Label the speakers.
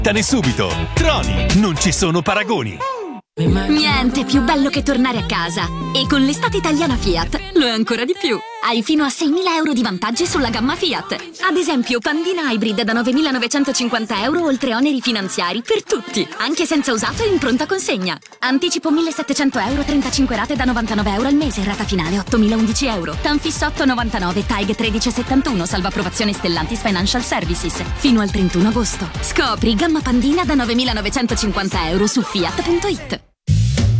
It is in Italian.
Speaker 1: Scattane subito! Troni, non ci sono paragoni!
Speaker 2: Niente più bello che tornare a casa. E con l'estate italiana Fiat lo è ancora di più. Hai fino a 6.000 euro di vantaggi sulla gamma Fiat. Ad esempio Pandina Hybrid da 9.950 euro oltre oneri finanziari per tutti, anche senza usato e in pronta consegna. Anticipo 1.700 euro, 35 rate da 99 euro al mese, rata finale 8.011 euro. Tanfis 8,99, TAG 13,71, salva approvazione Stellantis Financial Services. Fino al 31 agosto. Scopri gamma Pandina da 9.950 euro su Fiat.it.